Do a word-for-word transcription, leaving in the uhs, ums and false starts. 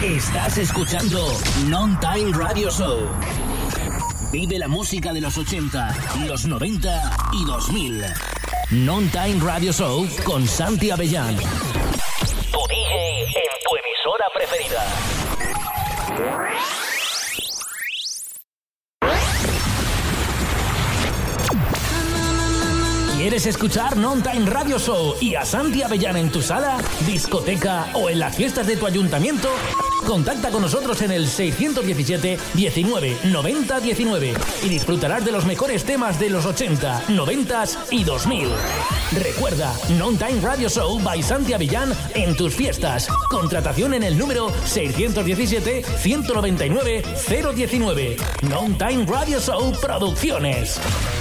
Estás escuchando Non-Time Radio Show. Vive la música de los ochenta, los noventa y dos mil. Non-Time Radio Show con Santi Avellán. Tu D J en tu emisora preferida. ¿Quieres escuchar Non-Time Radio Show y a Santi Avellán en tu sala, discoteca o en las fiestas de tu ayuntamiento? Contacta con nosotros en el seiscientos diecisiete, diecinueve, noventa, diecinueve y disfrutarás de los mejores temas de los ochenta, noventa y dos mil. Recuerda, Non-Time Radio Show by Santi Avellán en tus fiestas. Contratación en el número seiscientos diecisiete, ciento noventa y nueve, cero diecinueve. Non-Time Radio Show Producciones.